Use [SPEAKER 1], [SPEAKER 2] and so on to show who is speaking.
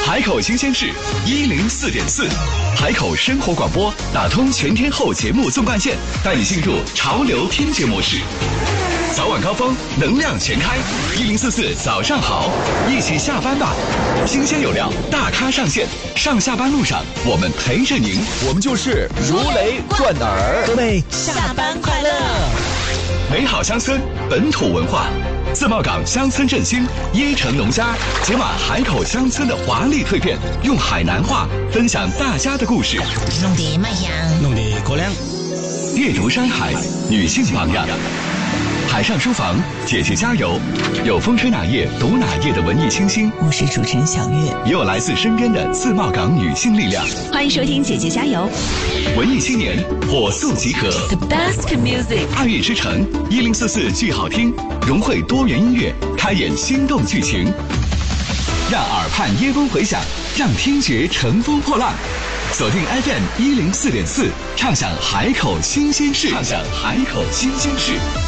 [SPEAKER 1] 海口新鲜事104.4，海口生活广播打通全天候节目纵贯线，带你进入潮流听觉模式。早晚高峰，能量全开，1044早上好，一起下班吧。新鲜有料，大咖上线，上下班路上我们陪着您，
[SPEAKER 2] 我们就是如雷贯耳。
[SPEAKER 3] 各位下班快乐！
[SPEAKER 1] 美好乡村，本土文化。自贸港乡村振兴，椰城农家解码海口乡村的华丽蜕变，用海南话分享大家的故事。
[SPEAKER 3] 弄得卖香，
[SPEAKER 2] 弄得过凉。
[SPEAKER 1] 阅读山海，女性榜样。海上书房，姐姐加油！有风吹哪页读哪页的文艺清新，
[SPEAKER 3] 我是主持人小月，
[SPEAKER 1] 也有来自身边的自贸港女性力量。
[SPEAKER 4] 欢迎收听姐姐加油！
[SPEAKER 1] 文艺青年火速集合
[SPEAKER 4] ，The best music，
[SPEAKER 1] 爱乐之城1044剧好听，融汇多元音乐，开演心动剧情，让耳畔耶风回响，让听觉乘风破浪。锁定 FM104.4， 畅享海口新鲜事，畅享海口新鲜事。